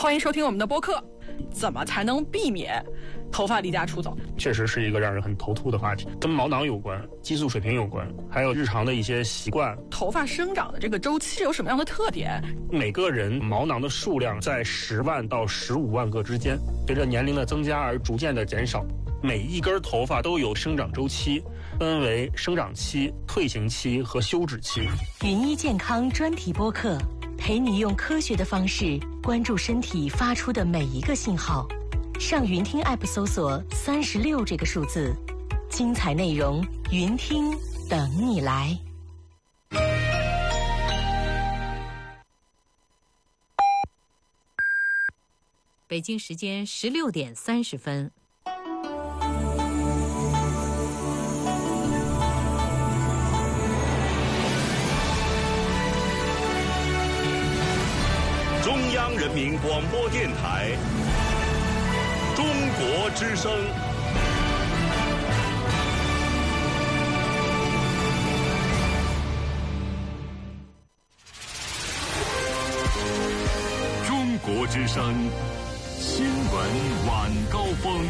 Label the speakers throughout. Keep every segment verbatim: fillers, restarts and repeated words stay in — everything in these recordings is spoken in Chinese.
Speaker 1: 欢迎收听我们的播客。怎么才能避免头发离家出走？
Speaker 2: 确实是一个让人很头秃的话题，跟毛囊有关，激素水平有关，还有日常的一些习惯。
Speaker 1: 头发生长的这个周期有什么样的特点？
Speaker 2: 每个人毛囊的数量在十万到十五万个之间，随着年龄的增加而逐渐的减少。每一根头发都有生长周期，分为生长期、退行期和休止期。
Speaker 3: 云医健康专题播客，陪你用科学的方式关注身体发出的每一个信号。上云听 App 搜索三十六这个数字，精彩内容云听等你来。
Speaker 4: 北京时间十六点三十分。
Speaker 5: 中央人民广播电台中国之声。中国之声新闻晚高峰。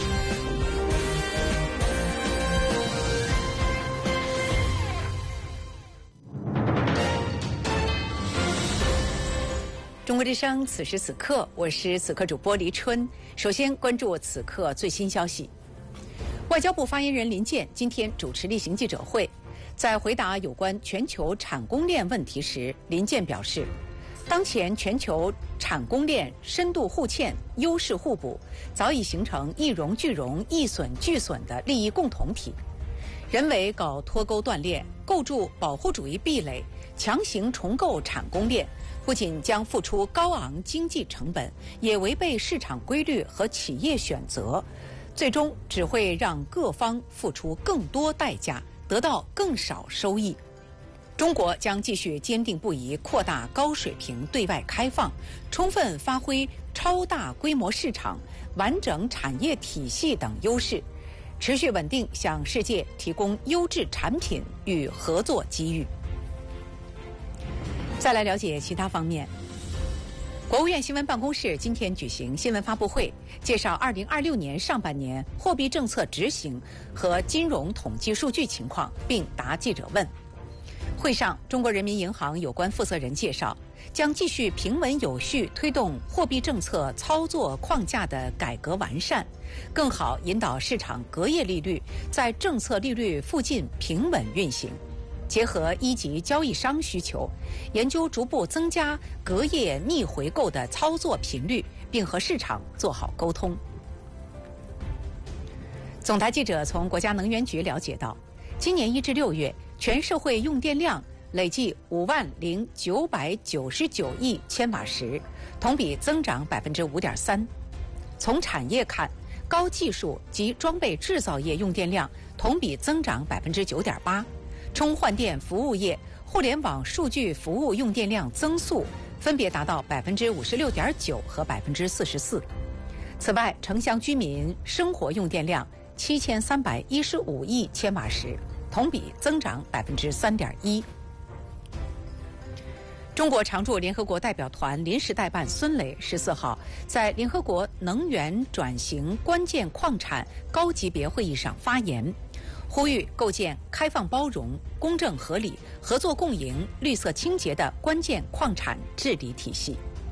Speaker 6: 中国之声，此时此刻，我是此刻主播黎春。首先关注此刻最新消息。外交部发言人林健今天主持例行记者会，在回答有关全球产供链问题时，林健表示，当前全球产供链深度互嵌、优势互补，早已形成一荣俱荣、一损俱损的利益共同体。人为搞脱钩断链，构筑保护主义壁垒，强行重构产供链，不仅将付出高昂经济成本，也违背市场规律和企业选择，最终只会让各方付出更多代价，得到更少收益。中国将继续坚定不移扩大高水平对外开放，充分发挥超大规模市场、完整产业体系等优势，持续稳定向世界提供优质产品与合作机遇。再来了解其他方面。国务院新闻办公室今天举行新闻发布会，介绍二零二六年上半年货币政策执行和金融统计数据情况，并答记者问。会上，中国人民银行有关负责人介绍，将继续平稳有序推动货币政策操作框架的改革完善，更好引导市场隔夜利率在政策利率附近平稳运行。结合一级交易商需求，研究逐步增加隔夜逆回购的操作频率，并和市场做好沟通。总台记者从国家能源局了解到，今年一至六月，全社会用电量累计五万零九百九十九亿千瓦时，同比增长百分之五点三。从产业看，高技术及装备制造业用电量同比增长百分之九点八。充换电服务业、互联网数据服务用电量增速分别达到百分之五十六点九和百分之四十四。此外，城乡居民生活用电量七千三百一十五亿千瓦时，同比增长百分之三点一。中国常驻联合国代表团临时代办孙磊十四号在联合国能源转型关键矿产高级别会议上发言，呼吁构建开放包容、公正合理、合作共赢、绿色清洁的关键矿产治理体系。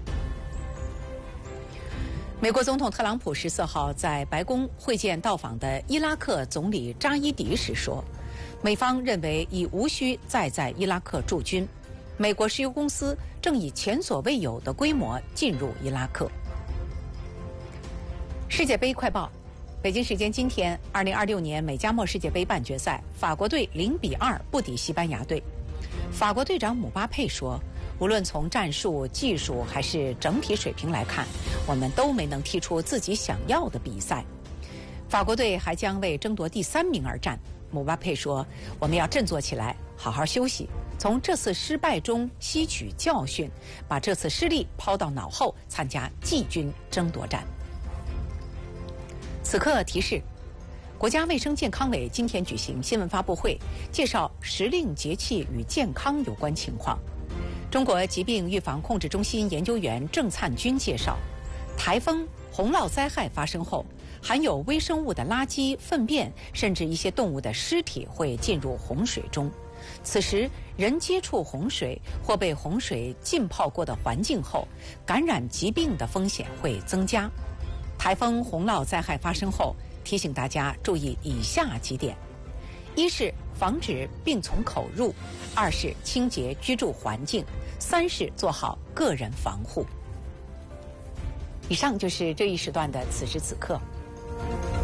Speaker 6: 美国总统特朗普十四号在白宫会见到访的伊拉克总理扎伊迪时说，美方认为已无需再在伊拉克驻军，美国石油公司正以前所未有的规模进入伊拉克。世界杯快报。北京时间今天，二零二六年美加墨世界杯半决赛，法国队零比二不敌西班牙队。法国队长姆巴佩说，无论从战术、技术还是整体水平来看，我们都没能踢出自己想要的比赛。法国队还将为争夺第三名而战。姆巴佩说，我们要振作起来，好好休息，从这次失败中吸取教训，把这次失利抛到脑后，参加季军争夺战。此刻提示，国家卫生健康委今天举行新闻发布会，介绍时令节气与健康有关情况。 中国疾病预防控制中心研究员郑灿军介绍，台风、洪涝灾害发生后，含有微生物的垃圾、粪便，甚至一些动物的尸体会进入洪水中。此时，人接触洪水或被洪水浸泡过的环境后，感染疾病的风险会增加。台风、洪涝灾害发生后，提醒大家注意以下几点：一是防止病从口入；二是清洁居住环境；三是做好个人防护。以上就是这一时段的此时此刻。